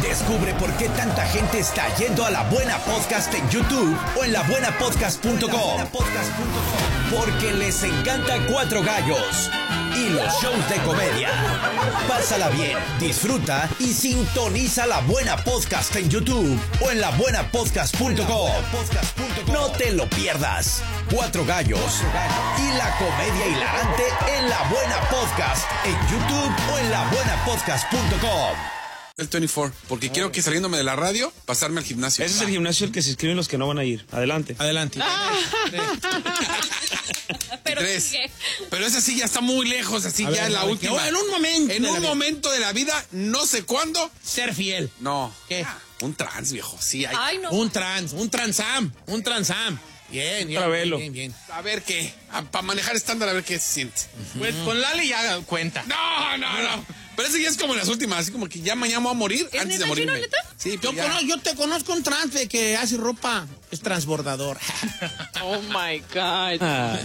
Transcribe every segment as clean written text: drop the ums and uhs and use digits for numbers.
Descubre por qué tanta gente está yendo a La Buena Podcast en YouTube o en labuenapodcast.com. Porque les encanta Cuatro Gallos y los shows de comedia. Pásala bien, disfruta y sintoniza La Buena Podcast en YouTube o en labuenapodcast.com. No te lo pierdas. Cuatro Gallos y la comedia hilarante en La Buena Podcast en YouTube o en labuenapodcast.com. El 24, porque quiero que saliéndome de la radio, pasarme al gimnasio. Ese es el gimnasio al que se inscriben los que no van a ir. Adelante. Adelante. Pero Tres. sigue. Pero esa sí ya está muy lejos, así A ya ver, es la a ver, última. en un momento. En de la un vida. momento de la vida, no sé cuándo. Ser fiel. No. ¿Qué? Un trans, viejo. Sí, hay. Ay, no. Un transam. Bien. Travelo. Bien. A ver qué. Para manejar estándar, a ver qué se siente. Pues con Lali ya cuenta. No. Pero ese ya es como en las últimas, así como que ya mañana voy a morir ¿Es antes de neta, morirme. Chino, neta? Sí, Yo, pues ya. yo te conozco un trans de que hace ropa. Es transbordador. Oh my God.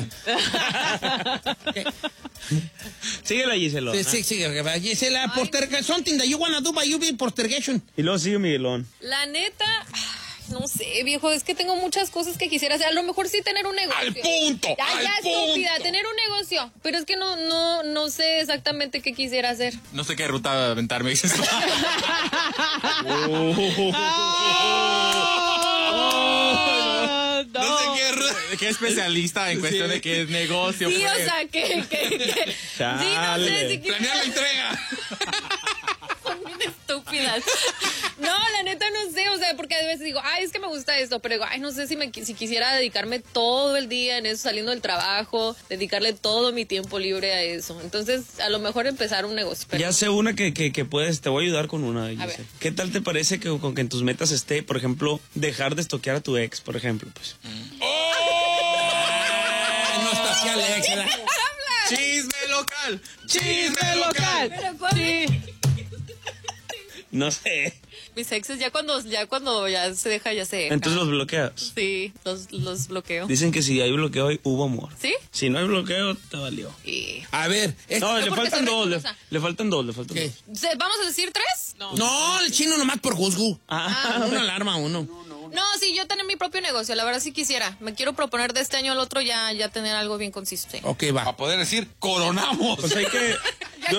Síguela, Gisela. Sí. Gisela, something that you wanna do by you be postergation. Y luego sigue Miguelón. La neta, no sé, viejo, es que tengo muchas cosas que quisiera hacer. A lo mejor sí tener un negocio. ¡Al punto! Ya, ¡Al estúpida, punto! tener un negocio. Pero es que no sé exactamente qué quisiera hacer. No sé qué ruta aventarme, dices tú. No sé qué. Qué especialista en cuestión de qué es negocio. Sí, pues. o sea, que sí, no sé Chale. si Planear la entrega. son bien estúpidas. No, la neta no sé, o sea, porque a veces digo, ay, es que me gusta esto, pero digo, ay, no sé si quisiera dedicarme todo el día en eso, saliendo del trabajo, dedicarle todo mi tiempo libre a eso. Entonces, a lo mejor empezar un negocio. Pero Ya sé una que puedes, te voy a ayudar con una. Gisela. ver. ¿Qué tal te parece que con que en tus metas esté, por ejemplo, dejar de estoquear a tu ex, por ejemplo? Pues. No está así, Alex. Chisme local. ¿Pero cuál? No sé. Mis exes ya cuando ya se deja, ya se deja. Entonces los bloqueas. Sí, los bloqueo. Dicen que si hay bloqueo hubo amor. ¿Sí? Si no hay bloqueo, te valió. Y... A ver. No, le porque faltan se dos. reconoce. Le faltan dos. ¿Qué? ¿Vamos a decir 3? No, el chino nomás por juzgo. Una alarma uno. No, sí, yo tener mi propio negocio, la verdad sí quisiera. Me quiero proponer de este año al otro ya tener algo bien consistente. Ok, va. A poder decir, coronamos. Pues hay que. Yo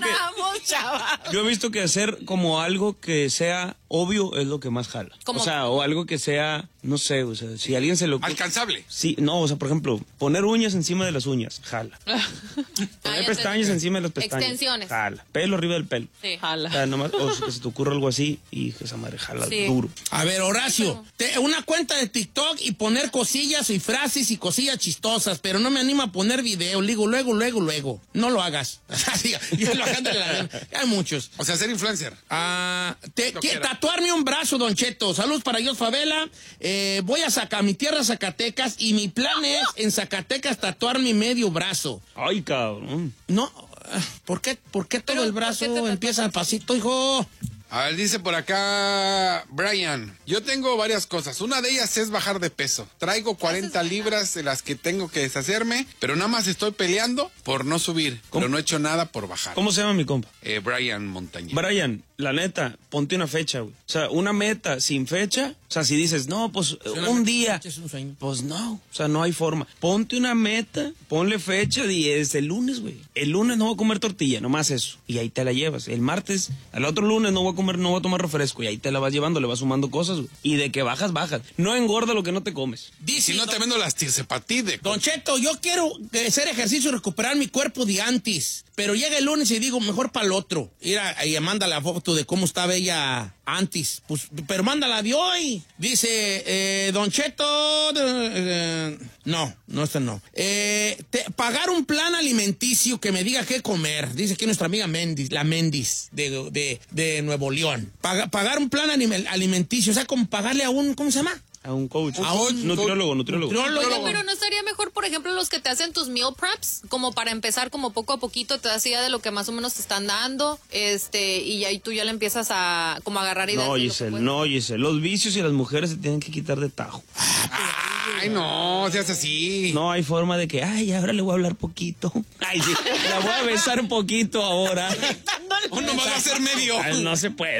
he visto que hacer como algo que sea obvio es lo que más jala. ¿Cómo? O sea, o algo que sea, no sé, o sea, si a alguien se lo... Alcanzable. Sí, no, o sea, por ejemplo, poner uñas encima de las uñas, jala. Poner ya pestañas sé. encima de las pestañas. Extensiones. Jala. Pelo arriba del pelo. Sí. O sea, nomás, o si se te ocurre algo así, y esa madre jala Sí. duro. A ver, Horacio, una cuenta de TikTok y poner cosillas y frases y cosillas chistosas, pero no me animo a poner video. Digo, luego. No lo hagas. Yo lo hago de la gana. Hay muchos. O sea, ser influencer. Tatuarme un brazo, Don Cheto. Saludos para Dios Favela. Voy a mi tierra, Zacatecas, y mi plan es en Zacatecas tatuarme medio brazo. Ay, cabrón. No, ¿por qué todo el brazo ¿por qué te empieza al pasito, hijo? A ver, dice por acá Brian, yo tengo varias cosas. Una de ellas es bajar de peso. Traigo 40 libras de las que tengo que deshacerme, pero nada más estoy peleando por no subir. Pero no he hecho nada por bajar. ¿Cómo se llama mi compa? Brian Montañez. Brian, la neta, ponte una fecha, güey. O sea, una meta sin fecha. O sea, si dices, no, pues un día. Es un sueño. Pues no, o sea, no hay forma. Ponte una meta, ponle fecha y es el lunes, güey. El lunes no voy a comer tortilla, nomás eso. Y ahí te la llevas. El martes, al otro lunes no voy a tomar refresco. Y ahí te la vas llevando, le vas sumando cosas, güey. Y de que bajas. No engorda lo que no te comes. Si no te vendo las tirsepatide. Don Cheto, yo quiero hacer ejercicio y recuperar mi cuerpo de antes. Pero llega el lunes y digo, mejor para el otro. Mira, y manda la foto de cómo estaba ella antes. Pues, pero mándala de hoy. Dice, Don Cheto... no, esta no. Pagar un plan alimenticio que me diga qué comer. Dice aquí nuestra amiga Mendiz, la Mendiz de Nuevo León. Pagar un plan alimenticio, o sea, como pagarle a un, ¿cómo se llama? A un coach. A un nutriólogo. Oye, pero ¿no estaría mejor, por ejemplo, los que te hacen tus meal preps? Como para empezar, como poco a poquito, te das idea de lo que más o menos te están dando, y ahí tú ya le empiezas a como agarrar ideas. No, Giselle, los vicios y las mujeres se tienen que quitar de tajo. Ay, no, seas así. No hay forma de que, ay, ahora le voy a hablar poquito. Ay, sí, la voy a besar un poquito ahora. Uno va a hacer medio. Ay, no se puede.